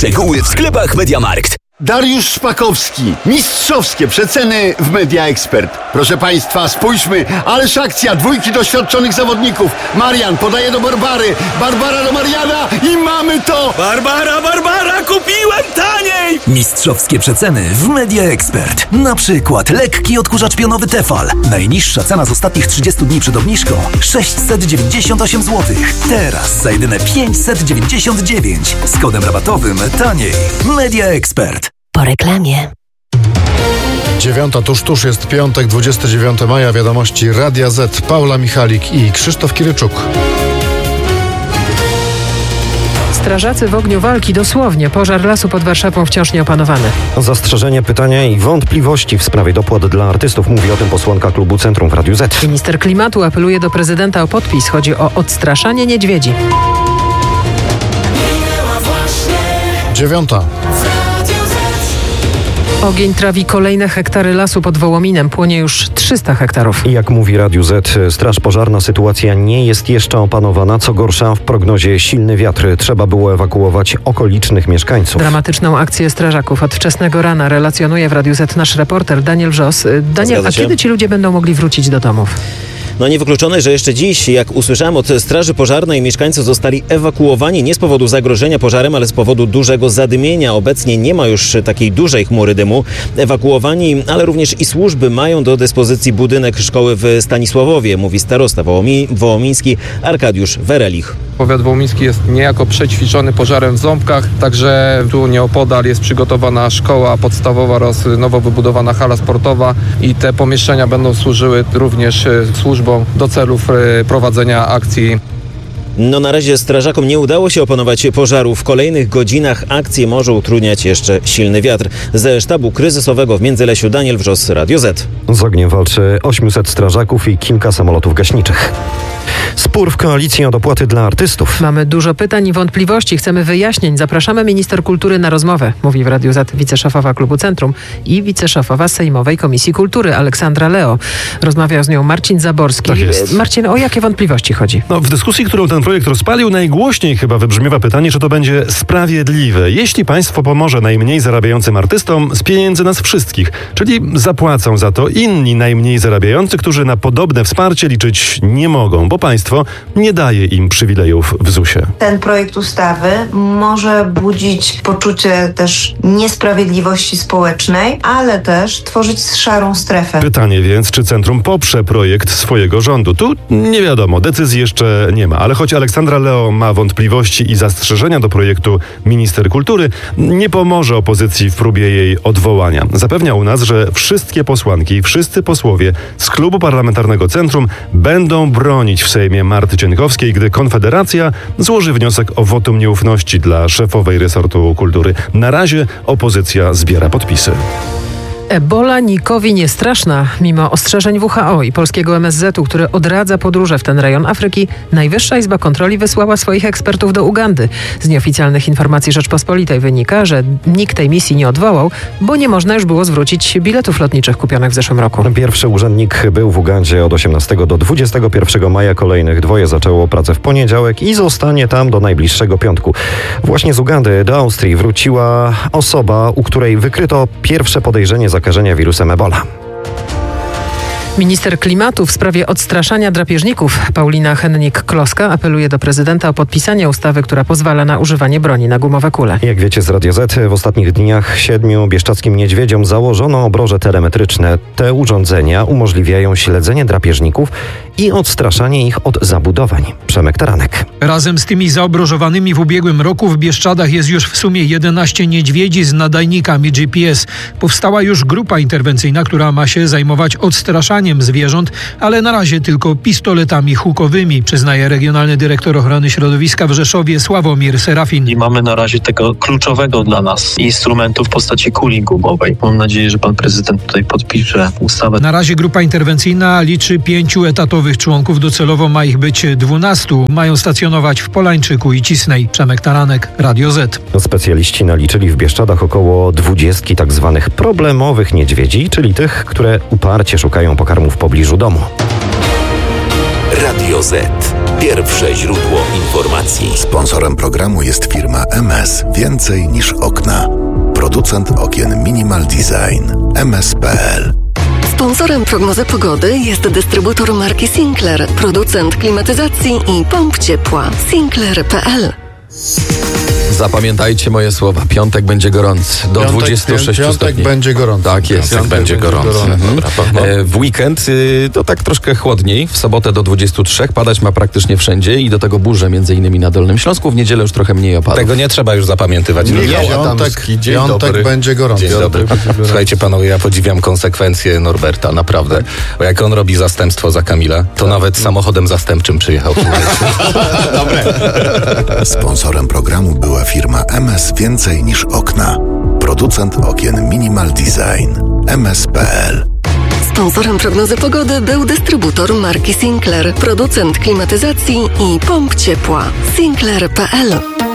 Szczegóły w sklepach MediaMarkt. Dariusz Szpakowski. Mistrzowskie przeceny w Media Expert. Proszę Państwa, spójrzmy. Ależ akcja. Dwójki doświadczonych zawodników. Marian podaje do Barbary. Barbara do Mariana i mamy to! Barbara, kupiłem taniej! Mistrzowskie przeceny w Media Expert. Na przykład lekki odkurzacz pionowy Tefal. Najniższa cena z ostatnich 30 dni przed obniżką 698 zł. Teraz za jedyne 599. Z kodem rabatowym taniej. Media Expert. Po reklamie. 9 tuż jest piątek, 29 maja. Wiadomości Radia Z. Paula Michalik i Krzysztof Kiryczuk. Strażacy w ogniu walki dosłownie. Pożar lasu pod Warszawą wciąż nieopanowany. Zastrzeżenia, pytania i wątpliwości w sprawie dopłat dla artystów. Mówi o tym posłanka klubu Centrum w Radiu Z. Minister klimatu apeluje do prezydenta o podpis. Chodzi o odstraszanie niedźwiedzi. 9. Ogień trawi kolejne hektary lasu pod Wołominem. Płonie już 300 hektarów. I jak mówi Radiu Z, straż pożarna, sytuacja nie jest jeszcze opanowana. Co gorsza, w prognozie silny wiatr. Trzeba było ewakuować okolicznych mieszkańców. Dramatyczną akcję strażaków od wczesnego rana relacjonuje w Radiu Z nasz reporter Daniel Wrzos. Daniel, a kiedy ci ludzie będą mogli wrócić do domów? No niewykluczone, że jeszcze dziś, jak usłyszałem od straży pożarnej, mieszkańcy zostali ewakuowani nie z powodu zagrożenia pożarem, ale z powodu dużego zadymienia. Obecnie nie ma już takiej dużej chmury dymu. Ewakuowani, ale również i służby mają do dyspozycji budynek szkoły w Stanisławowie, mówi starosta wołomiński Arkadiusz Werelich. Powiat wołomiński jest niejako przećwiczony pożarem w Ząbkach, także tu nieopodal jest przygotowana szkoła podstawowa oraz nowo wybudowana hala sportowa i te pomieszczenia będą służyły również służbom do celów prowadzenia akcji. No na razie strażakom nie udało się opanować pożaru. W kolejnych godzinach akcję może utrudniać jeszcze silny wiatr. Ze sztabu kryzysowego w Międzylesiu Daniel Wrzos, Radio Z. Z ogniem walczy 800 strażaków i kilka samolotów gaśniczych. Spór w koalicji o dopłaty dla artystów. Mamy dużo pytań i wątpliwości. Chcemy wyjaśnień. Zapraszamy minister kultury na rozmowę. Mówi w Radiu Z wiceszefowa klubu Centrum i wiceszefowa Sejmowej Komisji Kultury Aleksandra Leo. Rozmawiał z nią Marcin Zaborski. Tak jest. Marcin, o jakie wątpliwości chodzi? W dyskusji, którą ten projekt rozpalił, najgłośniej chyba wybrzmiewa pytanie, czy to będzie sprawiedliwe. Jeśli państwo pomoże najmniej zarabiającym artystom z pieniędzy nas wszystkich, czyli zapłacą za to inni najmniej zarabiający, którzy na podobne wsparcie liczyć nie mogą, bo państwo nie daje im przywilejów w ZUS-ie. Ten projekt ustawy może budzić poczucie też niesprawiedliwości społecznej, ale też tworzyć szarą strefę. Pytanie więc, czy Centrum poprze projekt swojego rządu? Tu nie wiadomo, decyzji jeszcze nie ma, ale choć Aleksandra Leo ma wątpliwości i zastrzeżenia do projektu minister kultury, nie pomoże opozycji w próbie jej odwołania. Zapewnia u nas, że wszystkie posłanki i wszyscy posłowie z klubu parlamentarnego Centrum będą bronić w Sejmie Marty Cienkowskiej, gdy Konfederacja złoży wniosek o wotum nieufności dla szefowej resortu kultury. Na razie opozycja zbiera podpisy. Ebola nikowi nie straszna. Mimo ostrzeżeń WHO i polskiego MSZ-u, który odradza podróże w ten rejon Afryki, Najwyższa Izba Kontroli wysłała swoich ekspertów do Ugandy. Z nieoficjalnych informacji Rzeczpospolitej wynika, że nikt tej misji nie odwołał, bo nie można już było zwrócić biletów lotniczych kupionych w zeszłym roku. Pierwszy urzędnik był w Ugandzie od 18 do 21 maja. Kolejnych dwoje zaczęło pracę w poniedziałek i zostanie tam do najbliższego piątku. Właśnie z Ugandy do Austrii wróciła osoba, u której wykryto pierwsze podejrzenie zakażenia wirusem Ebola. Minister klimatu w sprawie odstraszania drapieżników Paulina Hennig-Kloska apeluje do prezydenta o podpisanie ustawy, która pozwala na używanie broni na gumowe kule. Jak wiecie z Radio Z, w ostatnich dniach 7 bieszczadzkim niedźwiedziom założono obroże telemetryczne. Te urządzenia umożliwiają śledzenie drapieżników i odstraszanie ich od zabudowań. Przemek Taranek. Razem z tymi zaobrożowanymi w ubiegłym roku w Bieszczadach jest już w sumie 11 niedźwiedzi z nadajnikami GPS. Powstała już grupa interwencyjna, która ma się zajmować odstraszaniem zwierząt, ale na razie tylko pistoletami hukowymi, przyznaje regionalny dyrektor ochrony środowiska w Rzeszowie Sławomir Serafin. I mamy na razie tego kluczowego dla nas instrumentu w postaci kuli gumowej. Mam nadzieję, że pan prezydent tutaj podpisze ustawę. Na razie grupa interwencyjna liczy 5 etatowych członków, docelowo ma ich być 12. Mają stacjonować w Polańczyku i Cisnej. Przemek Taranek, Radio Z. Specjaliści naliczyli w Bieszczadach około 20 tak zwanych problemowych niedźwiedzi, czyli tych, które uparcie szukają pokarmu w pobliżu domu. Radio Z. Pierwsze źródło informacji. Sponsorem programu jest firma MS. Więcej niż okna. Producent okien Minimal Design. ms.pl. Sponsorem prognozy pogody jest dystrybutor marki Sinclair, producent klimatyzacji i pomp ciepła. Sinclair.pl. Zapamiętajcie moje słowa. Piątek będzie gorący. Do 26 piątek stopni. będzie gorący. Tak jest. Piątek będzie gorący. W weekend to tak troszkę chłodniej. W sobotę do 23. Padać ma praktycznie wszędzie i do tego burze między innymi na Dolnym Śląsku. W niedzielę już trochę mniej opadów. Tego nie trzeba już zapamiętywać. Piątek będzie gorący. Dzień dobry. Słuchajcie panowie, ja podziwiam konsekwencje Norberta, naprawdę. Bo jak on robi zastępstwo za Kamila, to nawet samochodem zastępczym przyjechał. Dobre. Sponsorem programu była firma MS. Więcej niż okna. Producent okien Minimal Design. ms.pl. Sponsorem prognozy pogody był dystrybutor marki Sinclair, producent klimatyzacji i pomp ciepła. Sinclair.pl.